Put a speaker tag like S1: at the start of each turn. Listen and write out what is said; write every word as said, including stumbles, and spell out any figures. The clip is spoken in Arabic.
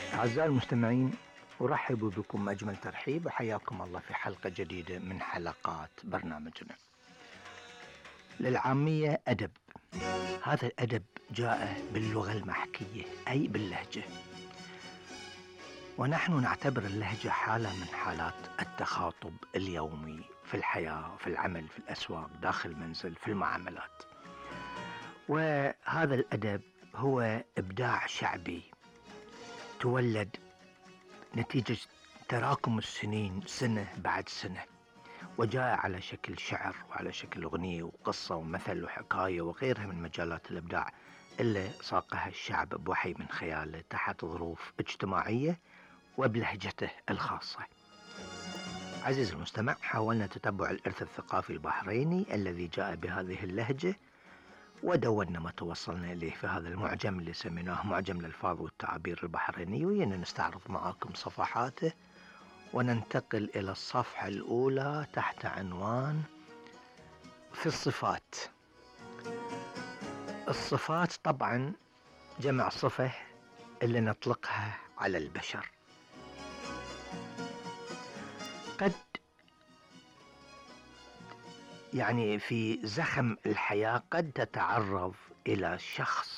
S1: أعزائي المستمعين، أرحب بكم أجمل ترحيب وحياكم الله في حلقة جديدة من حلقات برنامجنا. للعامية أدب، هذا الأدب جاء باللغة المحكية أي باللهجة، ونحن نعتبر اللهجة حالة من حالات التخاطب اليومي في الحياة، في العمل، في الأسواق، داخل المنزل، في المعاملات. وهذا الأدب هو إبداع شعبي تولد نتيجة تراكم السنين سنة بعد سنة، وجاء على شكل شعر وعلى شكل أغنية وقصة ومثل وحكاية وغيرها من مجالات الإبداع اللي ساقها الشعب بوحي من خياله تحت ظروف اجتماعية وبلهجته الخاصة. عزيزي المستمع، حاولنا تتبع الإرث الثقافي البحريني الذي جاء بهذه اللهجة، ودونا ما توصلنا إليه في هذا المعجم اللي سميناه معجم الألفاظ والتعابير البحريني، وينا نستعرض معاكم صفحاته وننتقل إلى الصفحة الأولى تحت عنوان في الصفات. الصفات طبعا جمع صفة اللي نطلقها على البشر. قد يعني في زخم الحياة قد تتعرض إلى شخص